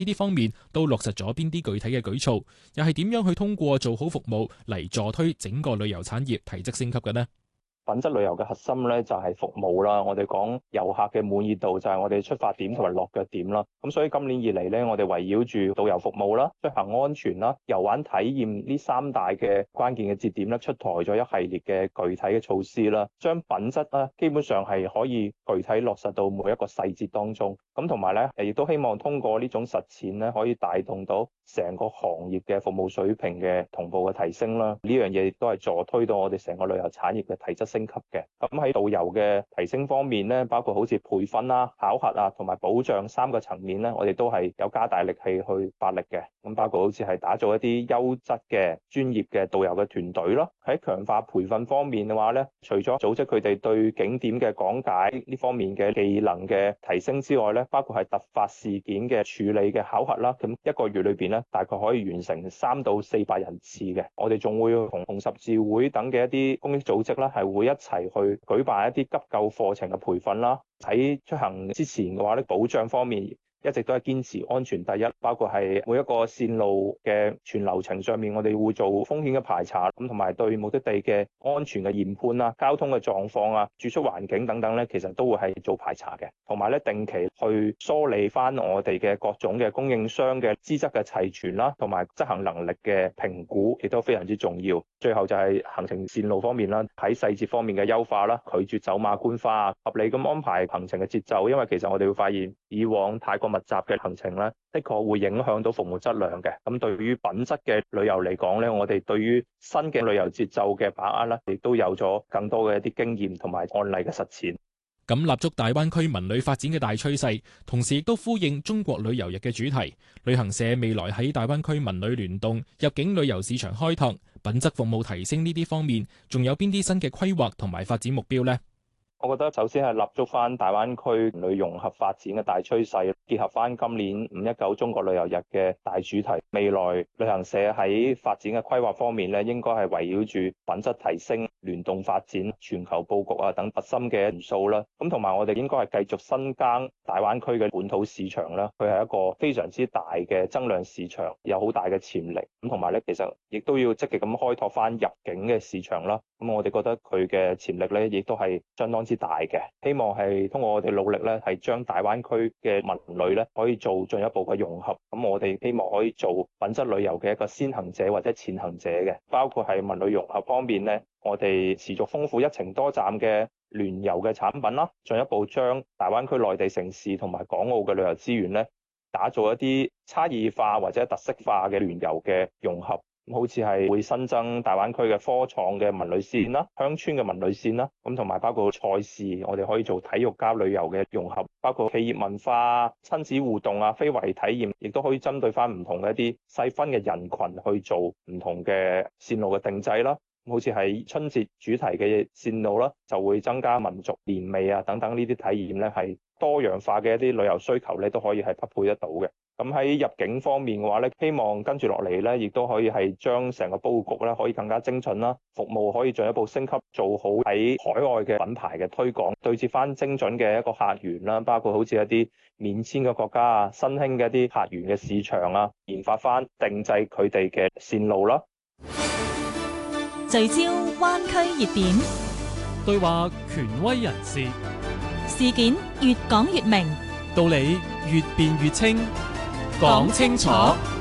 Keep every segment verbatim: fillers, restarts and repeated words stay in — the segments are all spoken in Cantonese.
呢啲方面都落實咗邊啲具體嘅舉措，又係點樣去通過做好服務嚟助推整個旅遊產業提質升級嘅呢？ 品質旅遊嘅核心咧就係服務啦，我哋講遊客嘅滿意度就係我哋出發點同埋落腳點啦。咁所以今年以嚟咧，我哋圍繞住導遊服務啦、出行安全啦、遊玩體驗呢三大嘅關鍵嘅節點咧，出台咗一系列嘅具體嘅措施啦，將品質咧基本上係可以具體落實到每一個細節當中。咁同埋咧，亦都希望通過呢種實踐咧，可以帶動到成個行業嘅服務水平嘅同步嘅提升啦。呢樣嘢亦都係助推到我哋成個旅遊產業嘅提質升級嘅。咁喺導遊嘅提升方面咧，包括好似培訓啦、考核啊同埋保障三個層面咧，我哋都係有加大力氣去發力嘅。咁包括好似係打造一啲優質嘅專業嘅導遊嘅團隊咯。喺強化培訓方面嘅話咧，除咗組織佢哋對景點嘅講解呢方面嘅技能嘅提升之外咧，包括係突發事件嘅處理嘅考核啦。咁一個月裏邊咧，大概可以完成三到四百人次嘅。我哋仲會同紅十字會等嘅一啲公益組織啦，係會一齊去舉辦一啲急救課程嘅培訓啦。喺出行之前嘅話咧，保障方面一直都係堅持安全第一，包括係每一個線路嘅全流程上面，我哋會做風險嘅排查，咁同埋對目的地嘅安全嘅研判啊、交通嘅狀況啊、住宿環境等等咧，其實都會係做排查嘅，同埋咧定期去梳理翻我哋嘅各種嘅供應商嘅資質嘅齊全啦，同埋執行能力嘅評估，亦都非常之重要。最後就係行程線路方面啦，喺細節方面嘅優化啦，拒絕走馬觀花，合理咁安排行程嘅節奏，因為其實我哋會發現以往太過密集嘅行程咧，的確會影響到服務質量嘅。咁對於品質嘅旅遊嚟講咧，我哋對於新嘅旅遊節奏嘅把握咧，亦都有咗更多嘅一啲經驗同埋案例嘅實踐。 咁立足大灣區文旅發展嘅大趨勢，同時亦都呼應中國旅遊日嘅主題。旅行社未來喺大灣區文旅聯動、入境旅遊市場開拓、品質服務提升呢啲方面，仲有邊啲新嘅規劃同埋發展目標呢？ 我覺得首先係立足翻大灣區旅融合發展嘅大趨勢，結合翻今年五一九中國旅遊日嘅大主題。未來旅行社喺發展嘅規劃方面咧，應該係圍繞住品質提升、聯動發展、全球佈局啊等核心嘅元素啦。咁同埋我哋應該係繼續深耕大灣區嘅本土市場啦。佢係一個非常之大嘅增量市場，有好大嘅潛力。咁同埋咧，其實亦都要積極咁開拓翻入境嘅市場啦。咁我哋覺得佢嘅潛力咧，亦都係相當之大嘅。希望係通過我哋努力咧，係將大灣區嘅文旅咧可以做進一步嘅融合。咁我哋希望可以做品質旅遊嘅一個先行者或者前行者嘅，包括係文旅融合方面咧，我哋持續豐富一程多站嘅聯遊嘅產品啦，進一步將大灣區內地城市同埋港澳嘅旅遊資源咧，打造一啲差異化或者特色化嘅聯遊嘅融合。好似係會新增大灣區嘅科創嘅文旅線啦、鄉村嘅文旅線啦，咁同埋包括賽事，我哋可以做體育加旅遊嘅融合，包括企業文化、親子互動啊、非遺體驗，亦都可以針對翻唔同嘅一啲細分嘅人群去做唔同嘅線路嘅定製啦。好似係春節主題嘅線路啦，就會增加民族年味啊等等呢啲體驗咧，係多樣化嘅一啲旅遊需求咧，都可以係匹配得到嘅。咁喺入境方面嘅話咧，希望跟住落嚟咧，亦都可以係將成個佈局咧可以更加精準啦，服務可以進一步升級，做好喺海外嘅品牌嘅推廣，對接翻精準嘅一個客源啦，包括好似一啲免簽嘅國家啊、新興嘅一啲客源嘅市場啊，研發翻定製佢哋嘅線路啦。 聚焦灣區熱點， 對話權威人士， 事件越講越明， 道理越辯越清，講清楚。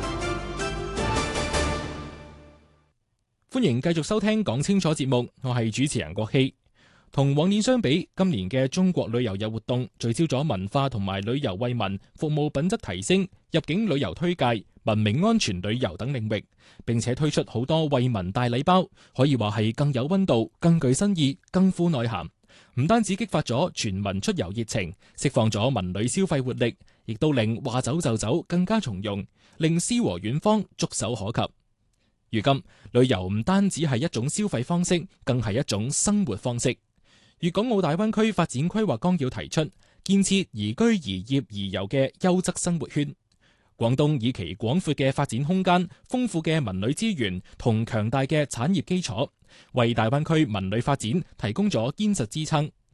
歡迎繼續收聽講清楚節目，我係主持人郭希。同往年相比，今年嘅中國旅遊日活動聚焦咗文化同埋旅遊惠民、服務品質提升、入境旅遊推介、文明安全旅遊等領域，並且推出好多惠民大禮包，可以話係更有溫度、更具新意、更富內涵。唔單止激發咗全民出遊熱情，釋放咗文旅消費活力，亦都令話走就走更加從容，令詩和遠方觸手可及。如今，旅遊唔單止係一種消費方式，更係一種生活方式。粵港澳大灣區發展規劃綱要提出，建設宜居宜業宜遊嘅優質生活圈。廣東以其廣闊嘅發展空間、豐富嘅文旅資源同強大嘅產業基礎，為大灣區文旅發展提供咗堅實支撐。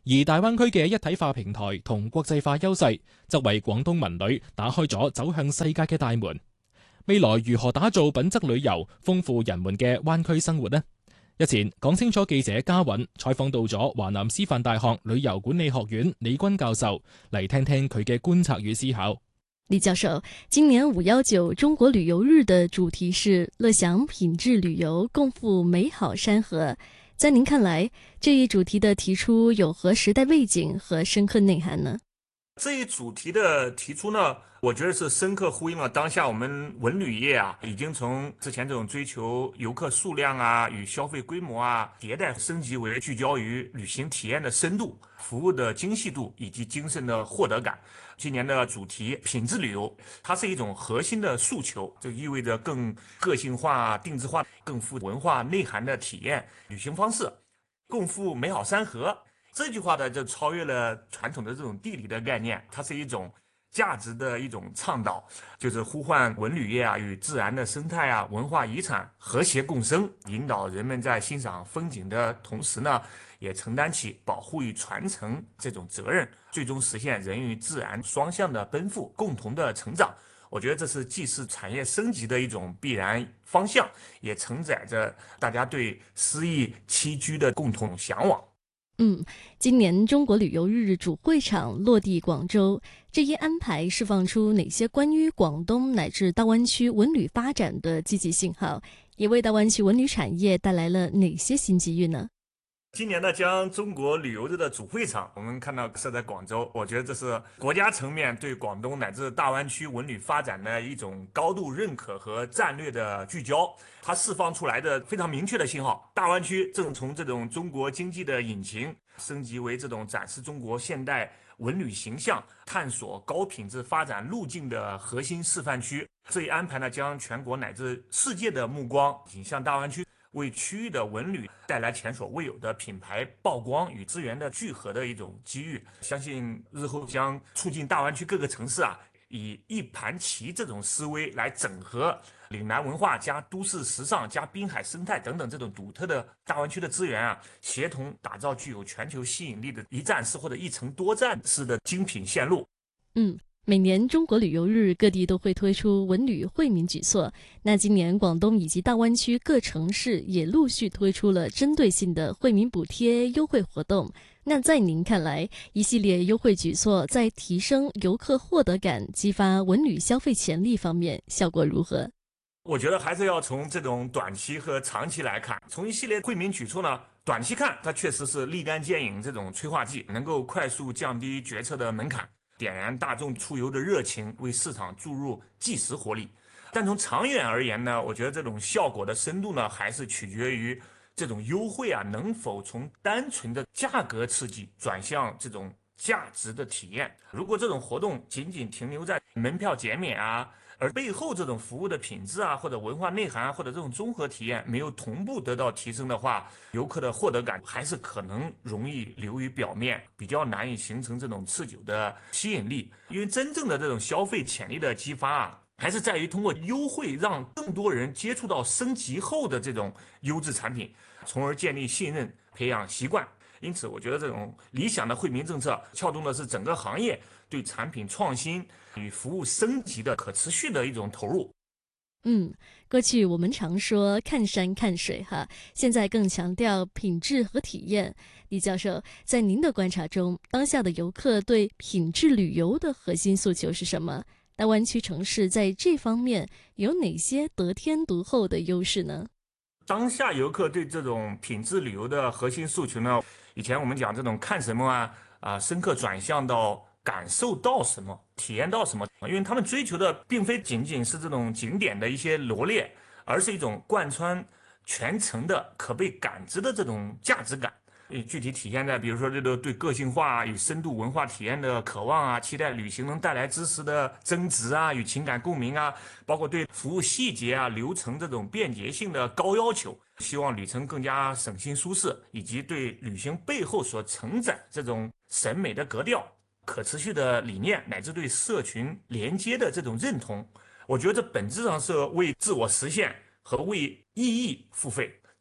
而大灣區嘅一體化平台同國際化優勢，則為廣東文旅打開咗走向世界嘅大門。未來如何打造品質旅遊，豐富人們嘅灣區生活呢？日前，講清楚記者嘉允採訪到咗華南師範大學旅遊管理學院李軍教授，嚟聽聽佢嘅觀察與思考。 李教授，今年五幺九中國旅遊日的主題是樂享品質旅遊，共赴美好山河。在您看來，這一主題的提出有何時代背景和深刻內涵呢？ 這一主題的提出呢，我覺得是深刻呼應了當下我們文旅業啊，已經從之前這種追求遊客數量啊與消費規模啊迭代升級為聚焦於旅行體驗的深度、服務的精細度以及精神的獲得感。今年的主題品質旅遊，它是一種核心的訴求，這意味着更個性化、定制化、更富文化內涵的體驗旅行方式，共赴美好山河。這句話呢，就超越了傳統的這種地理的概念，它是一種價值的一種倡導，就是呼喚文旅業啊與自然的生態啊、文化遺產和諧共生，引導人們在欣賞風景的同時呢，也承擔起保護與傳承這種責任，最終實現人與自然雙向的奔赴，共同的成長。我覺得這是既是產業升級的一種必然方向，也承載着大家對詩意棲居的共同向往。 嗯，今年中國旅遊日主會場落地廣州，這一安排釋放出哪些關於廣東乃至大灣區文旅發展的積極信號，也為大灣區文旅產業帶來了哪些新機遇呢？ 今年呢，將中國旅遊日的主會場，我們看到設在廣州，我覺得這是國家層面對廣東乃至大灣區文旅發展的一種高度認可和戰略的聚焦。它釋放出來的非常明確的信號，大灣區正從這種中國經濟的引擎升級為這種展示中國現代文旅形象、探索高品質發展路徑的核心示範區。這一安排呢，將全國乃至世界的目光引向大灣區，為區域的文旅帶來前所未有的品牌曝光與資源的聚合的一種機遇。相信日後將促進大灣區各個城市啊，以一盤棋這種思維來整合嶺南文化加都市時尚加濱海生態等等這種獨特的大灣區的資源啊，協同打造具有全球吸引力的一站式或者一城多站式的精品線路。 嗯。每年中國旅遊日，各地都會推出文旅惠民舉措。那今年廣東以及大灣區各城市也陸續推出了針對性的惠民補貼優惠活動。那在您看來，一系列優惠舉措在提升遊客獲得感、激發文旅消費潛力方面效果如何？ 我覺得還是要從這種短期和長期來看。從一系列惠民舉措呢，短期看，它確實是立竿見影這種催化劑，能夠快速降低決策的門檻，點燃大眾出遊的熱情，為市場注入即時活力。但從長遠而言呢，我覺得這種效果的深度呢，還是取決於這種優惠啊，能否從單純的價格刺激轉向這種價值的體驗。如果這種活動僅僅停留在門票減免啊，而背後這種服務的品質啊，或者文化內涵啊，或者這種綜合體驗沒有同步得到提升的話，遊客的獲得感還是可能容易流於表面，比較難以形成這種持久的吸引力。因為真正的這種消費潛力的激發啊，還是在於通過優惠讓更多人接觸到升級後的這種優質產品，從而建立信任，培養習慣。因此我覺得這種理想的惠民政策撬動的是整個行業對產品創新與服務升級的可持續的一種投入。 嗯，過去我們常說看山看水哈，現在更強調品質和體驗。李教授，在您的觀察中，當下的遊客對品質旅遊的核心訴求是什麼？大灣區城市在這方面有哪些得天獨厚的優勢呢？ 當下遊客對這種品質旅遊的核心訴求呢，以前我們講這種看什麼啊，啊，深刻轉向到感受到什麼，體驗到什麼，因為他們追求的並非僅僅是這種景點的一些羅列，而是一種貫穿全程的可被感知的這種價值感。具體體現在比如說這個對個性化與深度文化體驗的渴望啊，期待旅行能帶來知識的增值啊與情感共鳴啊，包括對服務細節啊流程這種便捷性的高要求，希望旅程更加省心舒適，以及對旅行背後所承載這種審美的格調、可持續的理念，乃至對社群連接的這種認同。我覺得這本質上是為自我實現和為意義付費。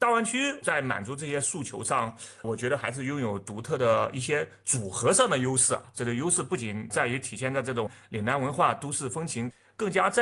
大湾区在满足这些诉求上，我觉得还是拥有独特的一些组合上的优势。这个优势不仅在于体现在这种岭南文化、都市风情，更加在